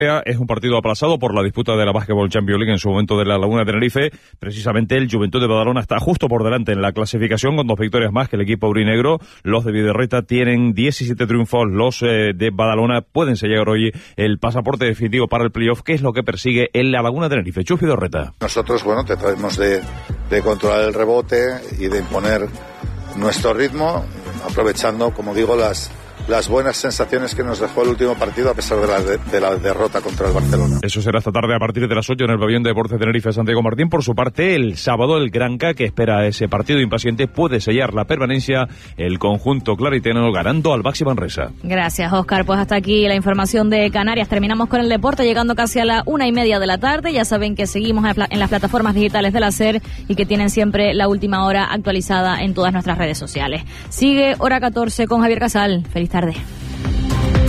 Es un partido aplazado por la disputa de la Basketball Champions League en su momento de la Laguna de Tenerife. Precisamente el Juventud de Badalona está justo por delante en la clasificación con 2 victorias más que el equipo aurinegro. Los de Viderreta tienen 17 triunfos. Los de Badalona pueden sellar hoy el pasaporte definitivo para el playoff, que es lo que persigue en la Laguna de Tenerife. Chus Viderreta. Nosotros, trataremos de controlar el rebote y de imponer nuestro ritmo, aprovechando, como digo, las buenas sensaciones que nos dejó el último partido a pesar de la derrota contra el Barcelona. Eso será esta tarde a partir de las 8 en el pabellón de Deportes de Tenerife Santiago Martín. Por su parte, el sábado el Granca, que espera ese partido impaciente, puede sellar la permanencia. El conjunto clariteno ganando al Baxi Manresa. Gracias, Óscar. Pues hasta aquí la información de Canarias. Terminamos con el deporte, llegando casi a la 1:30 de la tarde. Ya saben que seguimos en las plataformas digitales de la SER y que tienen siempre la última hora actualizada en todas nuestras redes sociales. Sigue Hora 14 con Javier Casal. Feliz tarde.